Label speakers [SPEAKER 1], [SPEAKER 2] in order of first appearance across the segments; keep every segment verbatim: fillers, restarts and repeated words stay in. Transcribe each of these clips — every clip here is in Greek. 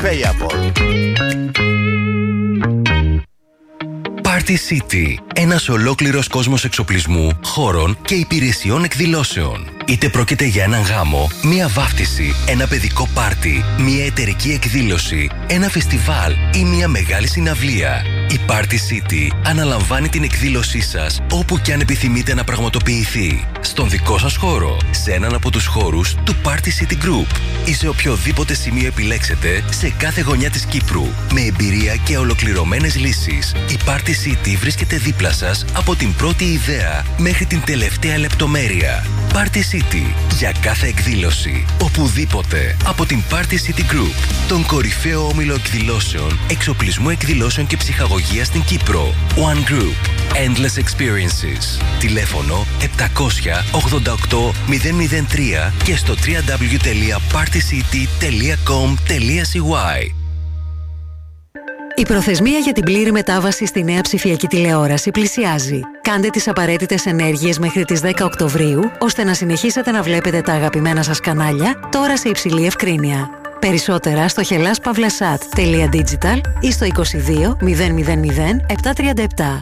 [SPEAKER 1] Payable. Party City. Ένας ολόκληρος κόσμος εξοπλισμού, χώρων και υπηρεσιών εκδηλώσεων. Είτε πρόκειται για έναν γάμο, μία βάφτιση, ένα παιδικό πάρτι, μία εταιρική εκδήλωση, ένα φεστιβάλ ή μία μεγάλη συναυλία. Η Party City αναλαμβάνει την εκδήλωσή σας όπου και αν επιθυμείτε να πραγματοποιηθεί. Στον δικό σας χώρο, σε έναν από τους χώρους του Party City Group ή σε οποιοδήποτε σημείο επιλέξετε σε κάθε γωνιά της Κύπρου. Με εμπειρία και ολοκληρωμένες λύσεις, η Party City βρίσκεται δίπλα σας από την πρώτη ιδέα μέχρι την τελευταία λεπτομέρεια. Party City. Για κάθε εκδήλωση, οπουδήποτε, από την Party City Group, τον κορυφαίο όμιλο εκδηλώσεων, εξοπλισμού εκδηλώσεων και ψυχαγωγίας στην Κύπρο. One Group. Endless Experiences. Τηλέφωνο επτακόσια ογδόντα οκτώ μηδέν μηδέν τρία και στο double-u double-u double-u τελεία party city τελεία com τελεία c y.
[SPEAKER 2] Η προθεσμία για την πλήρη μετάβαση στη νέα ψηφιακή τηλεόραση πλησιάζει. Κάντε τις απαραίτητες ενέργειες μέχρι τις δέκα Οκτωβρίου, ώστε να συνεχίσετε να βλέπετε τα αγαπημένα σας κανάλια, τώρα σε υψηλή ευκρίνεια. Περισσότερα στο hellas pavlasat τελεία digital ή στο είκοσι δύο μηδέν μηδέν μηδέν επτακόσια τριάντα επτά.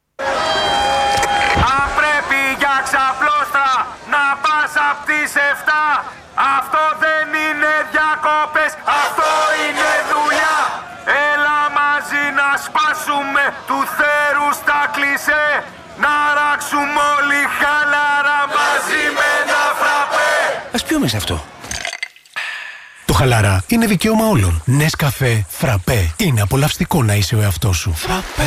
[SPEAKER 3] Αν πρέπει για ξαπλώστρα να πας απ' τις εφτά, αυτό δεν είναι διακόπες, αυτό είναι δουλειά. Έλα μαζί να σπάσουμε του θέρου στα κλισέ, να ράξουμε όλοι χαλαρά μαζί με ένα φραπέ.
[SPEAKER 4] Ας πιούμε σε αυτό. Το χαλαρά είναι δικαίωμα όλων. Νεσκαφέ, φραπέ. Είναι απολαυστικό να είσαι ο εαυτός σου. Φραπέ.